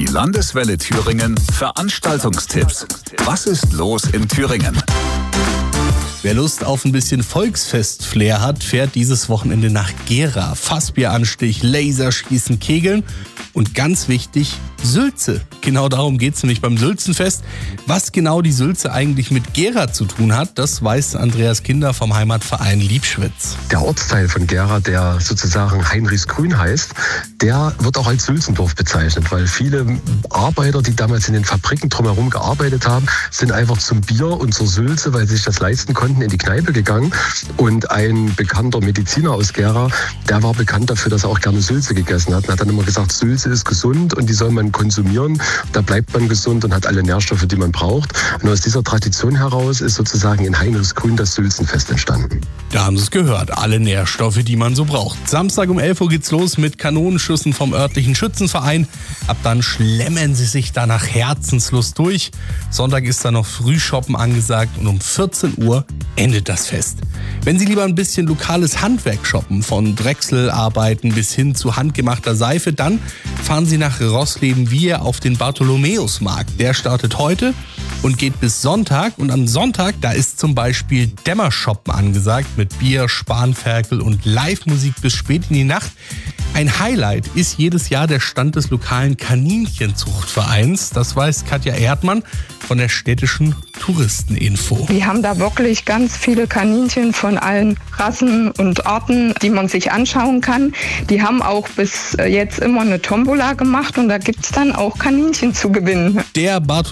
Landeswelle Thüringen Veranstaltungstipps. Was ist los in Thüringen? Wer Lust auf ein bisschen Volksfest-Flair hat, fährt dieses Wochenende nach Gera. Fassbieranstich, Laserschießen, Kegeln und ganz wichtig, Sülze. Genau darum geht es nämlich beim Sülzenfest. Was genau die Sülze eigentlich mit Gera zu tun hat, das weiß Andreas Kinder vom Heimatverein Liebschwitz. Der Ortsteil von Gera, der sozusagen Heinrichsgrün heißt, der wird auch als Sülzendorf bezeichnet, weil viele Arbeiter, die damals in den Fabriken drumherum gearbeitet haben, sind einfach zum Bier und zur Sülze, weil sie sich das leisten konnten, in die Kneipe gegangen. Und ein bekannter Mediziner aus Gera, der war bekannt dafür, dass er auch gerne Sülze gegessen hat. Und hat dann immer gesagt, Sülze ist gesund und die soll man konsumieren. Da bleibt man gesund und hat alle Nährstoffe, die man braucht. Und aus dieser Tradition heraus ist sozusagen in Heinrichsgrün das Sülzenfest entstanden. Da haben Sie es gehört, alle Nährstoffe, die man so braucht. Samstag um 11 Uhr geht's los mit Kanonenschüssen vom örtlichen Schützenverein. Ab dann schlemmen Sie sich da nach Herzenslust durch. Sonntag ist da noch Frühshoppen angesagt und um 14 Uhr endet das Fest. Wenn Sie lieber ein bisschen lokales Handwerk shoppen, von Drechselarbeiten bis hin zu handgemachter Seife, dann fahren Sie nach Roßleben-Wiehe auf den Bartholomäusmarkt. Der startet heute und geht bis Sonntag. Und am Sonntag, da ist zum Beispiel Dämmershoppen angesagt mit Bier, Spanferkel und Live-Musik bis spät in die Nacht. Ein Highlight ist jedes Jahr der Stand des lokalen Kaninchenzuchtvereins. Das weiß Katja Erdmann von der städtischen Touristeninfo. Die haben da wirklich ganz viele Kaninchen von allen Rassen und Arten, die man sich anschauen kann. Die haben auch bis jetzt immer eine Tombola gemacht und da gibt es dann auch Kaninchen zu gewinnen. Der